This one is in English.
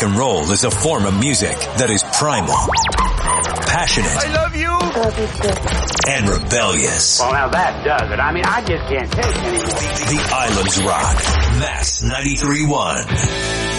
rock and roll is a form of music that is primal, passionate, I love you, and rebellious. Well, now that does it. I mean, I just can't take it anymore. The Islands Rock. Max 93.1.